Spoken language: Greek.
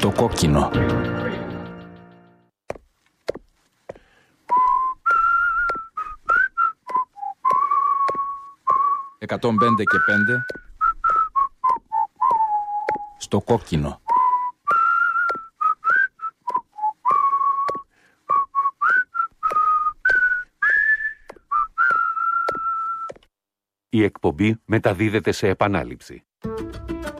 Στο κόκκινο. «105 και 5» στο κόκκινο. Η εκπομπή μεταδίδεται σε επανάληψη.